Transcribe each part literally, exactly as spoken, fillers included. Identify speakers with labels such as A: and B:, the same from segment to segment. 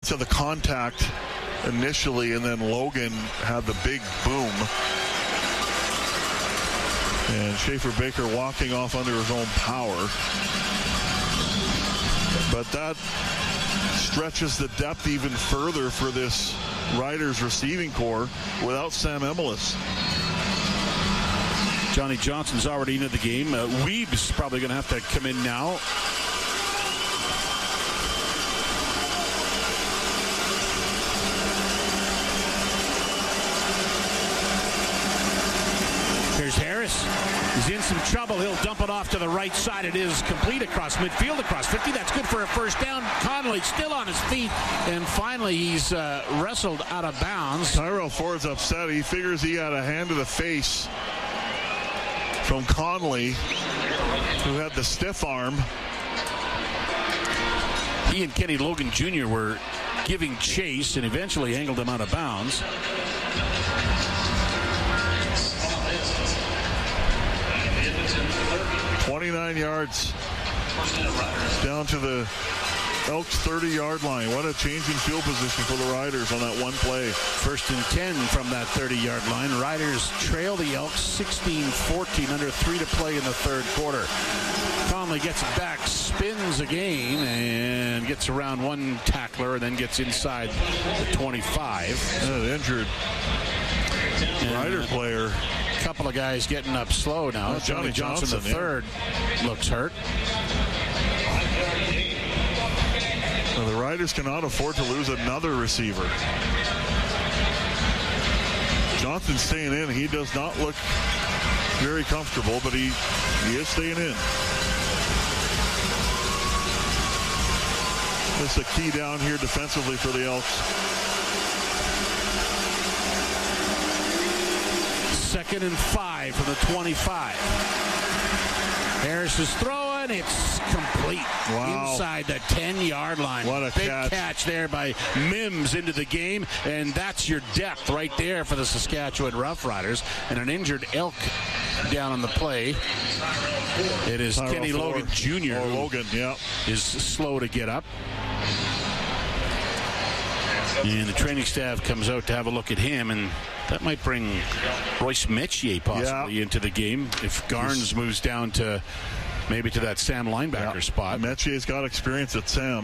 A: to the contact initially, and then Logan had the big boom. And Schaefer Baker walking off under his own power. But that stretches the depth even further for this Riders receiving core without Sam Emelis.
B: Johnny Johnson's already into the game. Uh, Weeb's probably going to have to come in now. Here's Harris. He's in some trouble. He'll dump it off to the right side. It is complete across midfield, across fifty. That's good for a first down. Connolly still on his feet. And finally, he's uh, wrestled out of bounds.
A: Tyrell Ford's upset. He figures he had a hand to the face from Connolly, who had the stiff arm.
B: He and Kenny Logan Junior were giving chase and eventually angled him out of bounds.
A: twenty-nine yards down to the Elks thirty-yard line. What a change in field position for the Riders on that one play.
B: First and ten from that thirty-yard line. Riders trail the Elks sixteen fourteen, under three to play in the third quarter. Conley gets it back, spins again, and gets around one tackler, and then gets inside the twenty-five.
A: An injured and Rider player.
B: A couple of guys getting up slow now.
A: Well,
B: Johnny, Johnny Johnson,
A: Johnson,
B: the third, yeah. looks hurt.
A: Well, the Riders cannot afford to lose another receiver. Johnson's staying in. He does not look very comfortable, but he, he is staying in. This is a key down here defensively for the Elks.
B: Second and five from the twenty-five. Harris is throwing. It's complete.
A: Wow.
B: Inside the ten-yard line.
A: What a
B: Big
A: catch.
B: catch there by Mims into the game. And that's your depth right there for the Saskatchewan Roughriders. And an injured Elk down on the play. It is
A: Tyrell
B: Kenny
A: Ford.
B: Logan Junior
A: Or Logan, yeah.
B: is slow to get up. And the training staff comes out to have a look at him, and that might bring Royce Metier possibly
A: yeah.
B: into the game if Garnes moves down to maybe to that Sam linebacker
A: yeah.
B: spot.
A: Metier's got experience at Sam.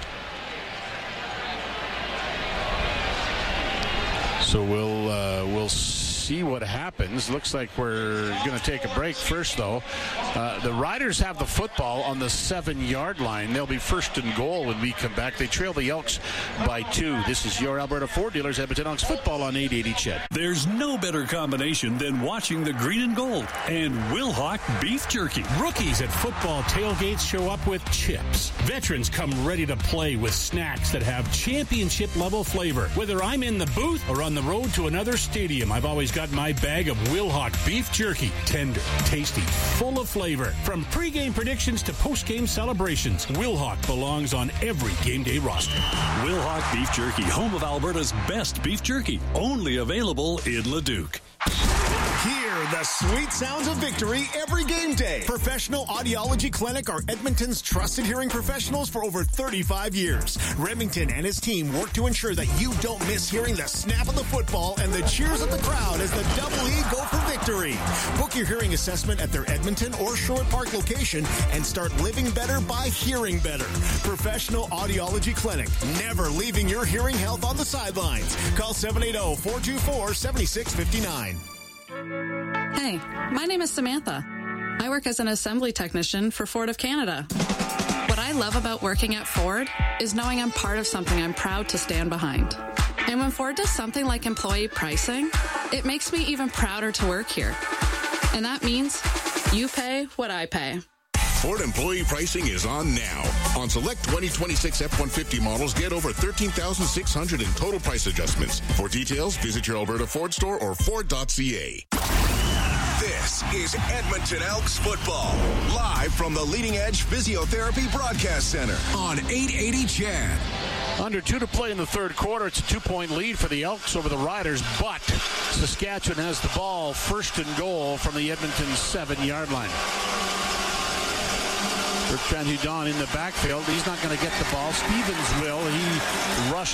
B: So we'll uh, we'll see what happens. Looks like we're going to take a break first, though. Uh, the Riders have the football on the seven-yard line. They'll be first and goal when we come back. They trail the Elks by two. This is your Alberta Ford Dealers, Edmonton Elks football on eight eighty C H E D.
C: There's no better combination than watching the green and gold and Wilhauk beef jerky.
D: Rookies at football tailgates show up with chips. Veterans come ready to play with snacks that have championship-level flavor. Whether I'm in the booth or on the road to another stadium, I've always got my bag of Wilhauk beef jerky. Tender, tasty, full of flavor. From pregame predictions to postgame celebrations, Wilhauk belongs on every game day roster.
C: Wilhauk beef jerky, home of Alberta's best beef jerky. Only available in Leduc.
E: Hear the sweet sounds of victory every game day. Professional Audiology Clinic are Edmonton's trusted hearing professionals for over thirty-five years. Remington and his team work to ensure that you don't miss hearing the snap of the football and the cheers of the crowd as the Double E go for victory. Book your hearing assessment at their Edmonton or Sherwood Park location and start living better by hearing better. Professional Audiology Clinic, never leaving your hearing health on the sidelines. Call seven eight zero, four two four, seven six five nine.
F: Hey, my name is Samantha. I work as an assembly technician for Ford of Canada. What I love about working at Ford is knowing I'm part of something I'm proud to stand behind. And when Ford does something like employee pricing, it makes me even prouder to work here. And that means you pay what I pay.
G: Ford employee pricing is on now. On select twenty twenty-six F one fifty models, get over thirteen thousand six hundred in total price adjustments. For details, visit your Alberta Ford store or Ford dot C A.
H: This is Edmonton Elks football, live from the Leading Edge Physiotherapy Broadcast Center on eight eighty C H E D.
B: Under two to play in the third quarter. It's a two-point lead for the Elks over the Riders, but Saskatchewan has the ball first and goal from the Edmonton seven-yard line. Bertrand Hudon in the backfield. He's not going to get the ball. Stevens will. He rushed